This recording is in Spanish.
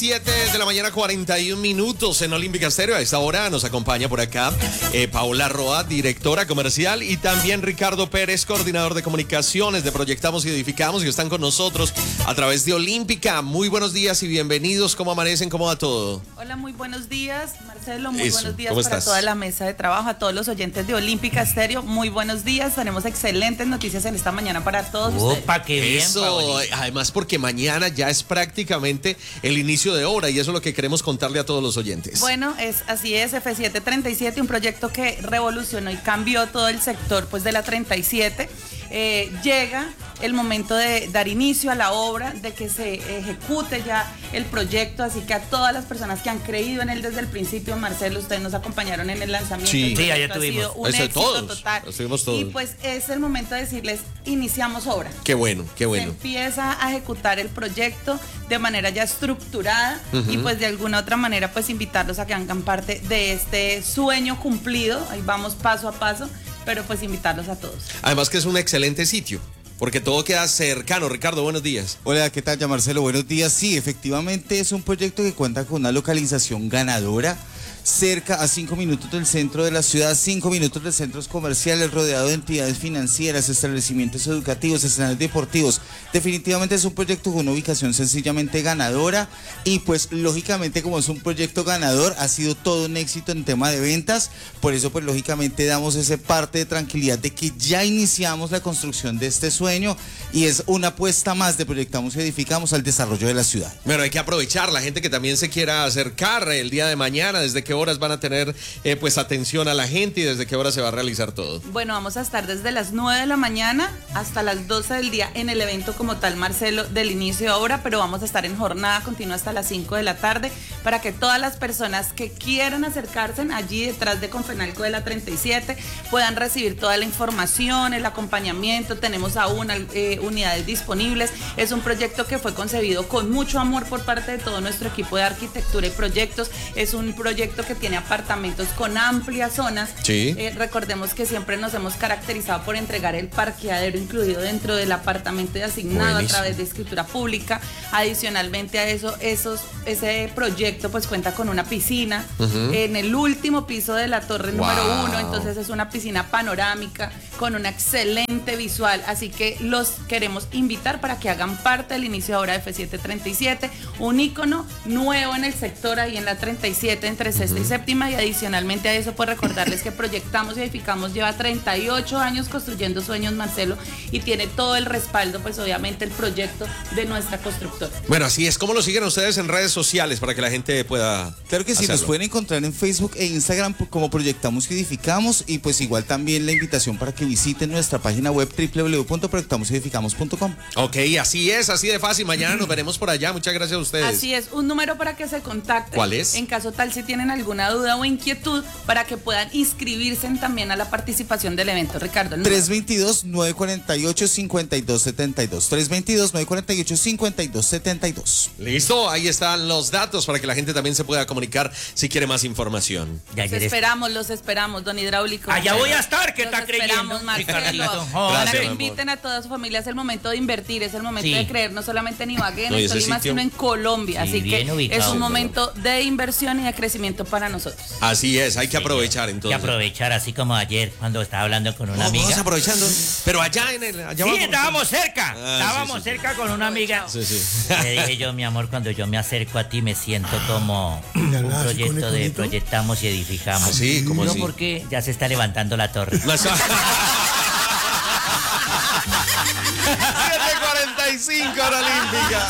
7:41 en Olímpica Estéreo. A esta hora nos acompaña por acá Paola Roa, directora comercial, y también Ricardo Pérez, coordinador de comunicaciones de Proyectamos y Edificamos, y están con nosotros a través de Olímpica. Muy buenos días y bienvenidos. ¿Cómo amanecen? ¿Cómo va todo? Hola, muy buenos días, Marcelo. Muy buenos días para toda la mesa de trabajo, a todos los oyentes de Olímpica Estéreo. Muy buenos días. Tenemos excelentes noticias en esta mañana para todos ustedes. ¡Opa, qué bien! Eso, además porque mañana ya es prácticamente el inicio de obra y eso es lo que queremos contarle a todos los oyentes. Bueno, así es, F737, un proyecto que revolucionó y cambió todo el sector pues de la 37. Llega el momento de dar inicio a la obra, de que se ejecute ya el proyecto, así que a todas las personas que han creído en él desde el principio, Marcelo, ustedes nos acompañaron en el lanzamiento. Sí, allá estuvimos. Ha sido un éxito total. Estuvimos todos. Y pues es el momento de decirles, iniciamos obra. Qué bueno, qué bueno. Se empieza a ejecutar el proyecto de manera ya estructurada y pues de alguna otra manera pues invitarlos a que hagan parte de este sueño cumplido. Ahí vamos paso a paso, pero pues invitarlos a todos. Además que es un excelente sitio, porque todo queda cercano. Ricardo, buenos días. Hola, ¿qué tal, ya Marcelo? Buenos días. Sí, efectivamente es un proyecto que cuenta con una localización ganadora, cerca a 5 minutos del centro de la ciudad, 5 minutos de centros comerciales, rodeado de entidades financieras, establecimientos educativos, escenarios deportivos. Definitivamente es un proyecto con una ubicación sencillamente ganadora y pues lógicamente como es un proyecto ganador ha sido todo un éxito en tema de ventas. Por eso pues lógicamente damos ese parte de tranquilidad de que ya iniciamos la construcción de este sueño y es una apuesta más de Proyectamos y Edificamos al desarrollo de la ciudad. Bueno, hay que aprovechar la gente que también se quiera acercar el día de mañana. ¿Desde qué horas van a tener pues atención a la gente y desde qué hora se va a realizar todo? Bueno, vamos a estar desde las 9 de la mañana hasta las 12 del día en el evento como tal, Marcelo, del inicio de obra, pero vamos a estar en jornada continua hasta las 5 de la tarde para que todas las personas que quieran acercarse allí detrás de Confenalco de la 37 puedan recibir toda la información, el acompañamiento. Tenemos aún unidades disponibles. Es un proyecto que fue concebido con mucho amor por parte de todo nuestro equipo de arquitectura y proyectos. Es un proyecto que tiene apartamentos con amplias zonas. Sí. Recordemos que siempre nos hemos caracterizado por entregar el parqueadero incluido dentro del apartamento de asignado. Buenísimo. A través de escritura pública. Adicionalmente a eso, ese proyecto pues cuenta con una piscina en el último piso de la torre número 1, entonces es una piscina panorámica con una excelente visual, así que los queremos invitar para que hagan parte del inicio de obra de F737, un ícono nuevo en el sector ahí en la 37 entre sexta y séptima, y adicionalmente a eso pues recordarles que Proyectamos y Edificamos lleva 38 años construyendo sueños, Marcelo, y tiene todo el respaldo pues obviamente el proyecto de nuestra constructora. Bueno, así es. ¿Cómo lo siguen ustedes en redes sociales para que la gente pueda Claro que sí, hacerlo? nos pueden encontrar en Facebook e Instagram como Proyectamos y Edificamos, y pues igual también la invitación para que visiten nuestra página web www.proyectamosyedificamos.com. Ok, así es, así de fácil. Mañana nos veremos por allá. Muchas gracias a ustedes. Así es, un número para que se contacten. ¿Cuál es? En caso tal si tienen alguna duda o inquietud para que puedan inscribirse también a la participación del evento. Ricardo, 322-948-5272. 322-948-5272. Listo, ahí están los datos para que la gente también se pueda comunicar si quiere más información. Los esperamos, don Hidráulico. Allá voy a estar, que está creyendo. Esperamos, Marcelo. Para que inviten a toda su familia. Es el momento de invertir, es el momento de creer no solamente en Ibagué, en Tolima, sino en Colombia. Así que es un momento de inversión y de crecimiento para nosotros. Así es, hay que aprovechar entonces. Hay que aprovechar, así como ayer cuando estaba hablando con una amiga. Vamos aprovechando, pero allá en el... Allá Sí, estábamos cerca, estábamos sí. cerca con una amiga. Sí. Le dije yo, mi amor, cuando yo me acerco a ti me siento como un proyecto de Proyectamos y Edificamos. ¿Ah, sí? ¿Cómo no, así? porque ya se está levantando la torre. 7:45 hora olímpica.